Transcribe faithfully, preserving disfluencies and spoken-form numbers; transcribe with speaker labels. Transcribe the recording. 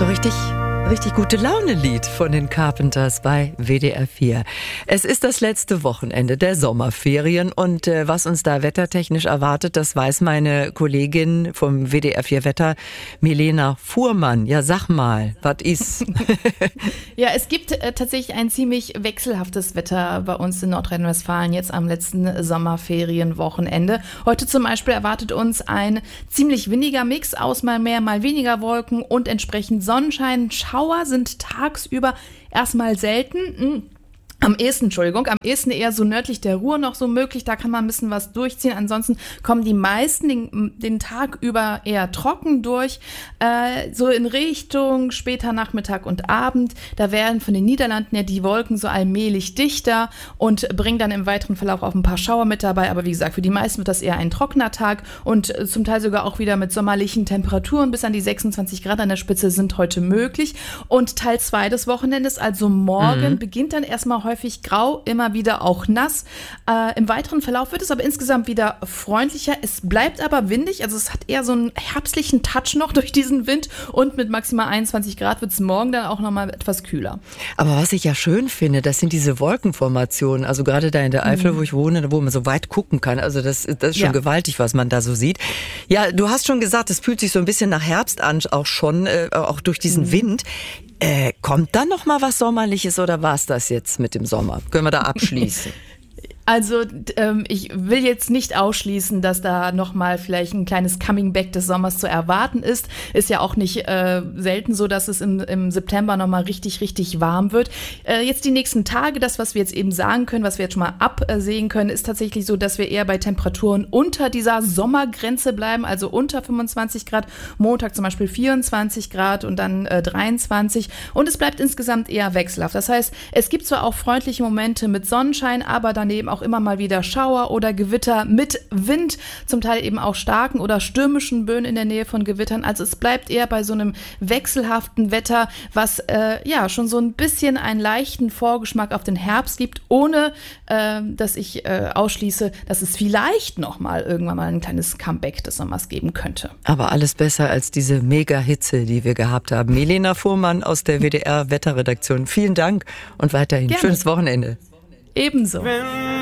Speaker 1: So richtig, richtig gute Laune-Lied von den Carpenters bei W D R vier. Es ist das letzte Wochenende der Sommerferien und äh, was uns da wettertechnisch erwartet, das weiß meine Kollegin vom W D R vier Wetter, Milena Fuhrmann. Ja, sag mal, was ist?
Speaker 2: Ja, es gibt äh, tatsächlich ein ziemlich wechselhaftes Wetter bei uns in Nordrhein-Westfalen jetzt am letzten Sommerferienwochenende. Heute zum Beispiel erwartet uns ein ziemlich windiger Mix aus mal mehr, mal weniger Wolken und entsprechend Sonnenschein. Schauer sind tagsüber erstmal selten. Am ehesten, Entschuldigung, am ehesten eher so nördlich der Ruhr noch so möglich, da kann man ein bisschen was durchziehen. Ansonsten kommen die meisten den, den Tag über eher trocken durch. Äh, so in Richtung später Nachmittag und Abend, da werden von den Niederlanden ja die Wolken so allmählich dichter und bringen dann im weiteren Verlauf auch ein paar Schauer mit dabei. Aber wie gesagt, für die meisten wird das eher ein trockener Tag und äh, zum Teil sogar auch wieder mit sommerlichen Temperaturen. Bis an die sechsundzwanzig Grad an der Spitze sind heute möglich. Und Teil zwei des Wochenendes, also morgen, mhm. beginnt dann erstmal heute häufig grau, immer wieder auch nass. Äh, im weiteren Verlauf wird es aber insgesamt wieder freundlicher. Es bleibt aber windig, also es hat eher so einen herbstlichen Touch noch durch diesen Wind und mit maximal einundzwanzig Grad wird es morgen dann auch nochmal etwas kühler.
Speaker 1: Aber was ich ja schön finde, das sind diese Wolkenformationen, also gerade da in der Eifel, mhm. wo ich wohne, wo man so weit gucken kann, also das, das ist schon ja. gewaltig, was man da so sieht. Ja, du hast schon gesagt, es fühlt sich so ein bisschen nach Herbst an, auch schon, äh, auch durch diesen mhm. Wind. Äh, kommt dann noch mal was Sommerliches oder war es das jetzt mit dem Sommer? Können wir da abschließen?
Speaker 2: Also ähm, ich will jetzt nicht ausschließen, dass da nochmal vielleicht ein kleines Coming-Back des Sommers zu erwarten ist. Ist ja auch nicht äh, selten so, dass es im, im September nochmal richtig, richtig warm wird. Äh, jetzt die nächsten Tage, das, was wir jetzt eben sagen können, was wir jetzt schon mal absehen können, ist tatsächlich so, dass wir eher bei Temperaturen unter dieser Sommergrenze bleiben, also unter fünfundzwanzig Grad. Montag zum Beispiel vierundzwanzig Grad und dann äh, dreiundzwanzig. Und es bleibt insgesamt eher wechselhaft. Das heißt, es gibt zwar auch freundliche Momente mit Sonnenschein, aber daneben auch immer mal wieder Schauer oder Gewitter mit Wind, zum Teil eben auch starken oder stürmischen Böen in der Nähe von Gewittern. Also es bleibt eher bei so einem wechselhaften Wetter, was äh, ja schon so ein bisschen einen leichten Vorgeschmack auf den Herbst gibt, ohne äh, dass ich äh, ausschließe, dass es vielleicht nochmal irgendwann mal ein kleines Comeback des Sommers geben könnte.
Speaker 1: Aber alles besser als diese Mega-Hitze, die wir gehabt haben. Milena Fuhrmann aus der W D R-Wetterredaktion. Vielen Dank und weiterhin
Speaker 2: Gerne.
Speaker 1: Schönes Wochenende.
Speaker 2: Ebenso.